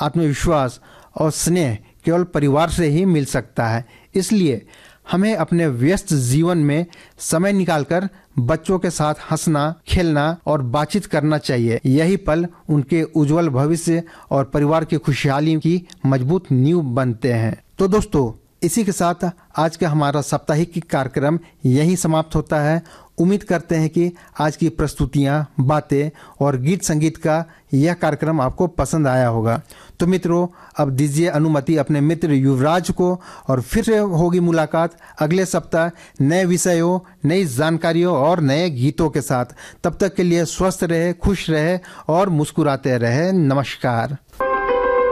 आत्मविश्वास और स्नेह केवल परिवार से ही मिल सकता है। इसलिए हमें अपने व्यस्त जीवन में समय निकालकर बच्चों के साथ हंसना, खेलना और बातचीत करना चाहिए। यही पल उनके उज्जवल भविष्य और परिवार की खुशहाली की मजबूत नींव बनते हैं। तो दोस्तों, इसी के साथ आज का हमारा साप्ताहिक कार्यक्रम यहीं समाप्त होता है। उम्मीद करते हैं कि आज की प्रस्तुतियां, बातें और गीत संगीत का यह कार्यक्रम आपको पसंद आया होगा। तो मित्रों, अब दीजिए अनुमति अपने मित्र युवराज को, और फिर से होगी मुलाकात अगले सप्ताह नए विषयों, नई जानकारियों और नए गीतों के साथ। तब तक के लिए स्वस्थ रहे, खुश रहे और मुस्कुराते रहे। नमस्कार।